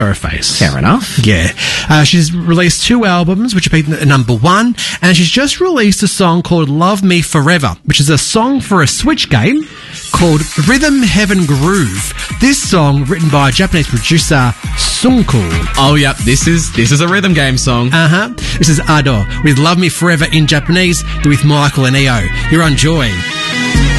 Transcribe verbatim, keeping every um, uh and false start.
or a face. Fair enough. Yeah. Uh, she's released two albums, which have been at number one, and she's just released a song called Love Me Forever, which is a song for a Switch game called Rhythm Heaven Groove. This song, written by a Japanese producer, Sunko. Oh, yep. This is this is a rhythm game song. Uh-huh. This is Ado with Love Me Forever in Japanese with Michael and E O. You're on Joy.